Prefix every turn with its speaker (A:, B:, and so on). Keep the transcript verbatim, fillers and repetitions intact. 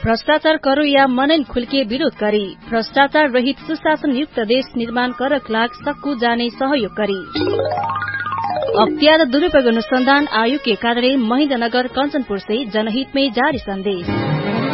A: भ्रष्टाचार करो या मनैन खुल्के विरोध गरी भ्रष्टाचार रहित सुशासन युक्त देश निर्माण करक लाग सक्कु जाने सहयोग गरी अख्तियार दुरूपयोग अनुसंधान आयोग के कार्यालय महेन्द्रनगर कंचनपुर से जनहित में जारी संदेश।